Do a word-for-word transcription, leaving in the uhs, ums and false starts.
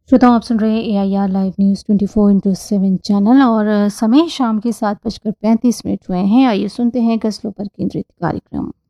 श्रोताओं, आप सुन रहे हैं ए I R live news twenty four into seven channel और अ, समय शाम के सात बजकर पैंतीस मिनट हुए हैं। आइए सुनते हैं गज़लों पर केंद्रित कार्यक्रम।